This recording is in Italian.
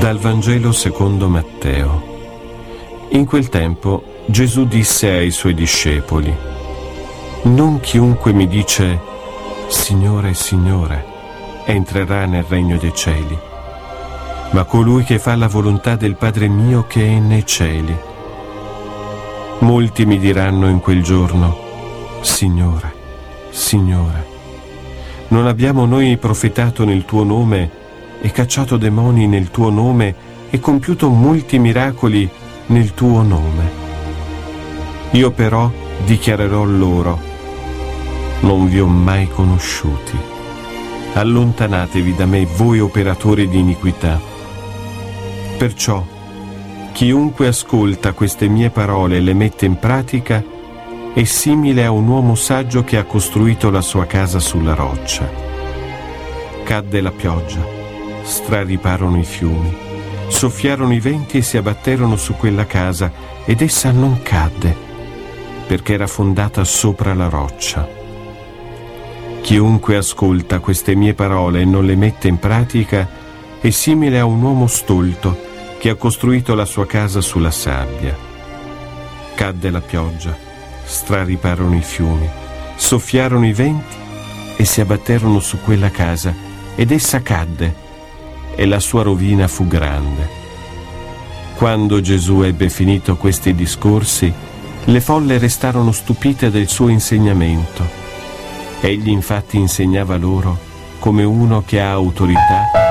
Dal Vangelo secondo Matteo. In quel tempo Gesù disse ai suoi discepoli: non chiunque mi dice Signore, Signore, entrerà nel regno dei cieli, ma colui che fa la volontà del Padre mio che è nei cieli. Molti mi diranno in quel giorno: Signore, Signore, non abbiamo noi profetato nel tuo nome e cacciato demoni nel tuo nome e compiuto molti miracoli nel tuo nome? Io però dichiarerò loro: non vi ho mai conosciuti. Allontanatevi da me, voi operatori di iniquità. Perciò, chiunque ascolta queste mie parole e le mette in pratica è simile a un uomo saggio che ha costruito la sua casa sulla roccia. Cadde la pioggia, strariparono i fiumi, soffiarono i venti e si abbatterono su quella casa, ed essa non cadde, perché era fondata sopra la roccia. Chiunque ascolta queste mie parole e non le mette in pratica è simile a un uomo stolto che ha costruito la sua casa sulla sabbia. Cadde la pioggia, strariparono i fiumi, soffiarono i venti e si abbatterono su quella casa, ed essa cadde, e la sua rovina fu grande. Quando Gesù ebbe finito questi discorsi, le folle restarono stupite del suo insegnamento. Egli infatti insegnava loro come uno che ha autorità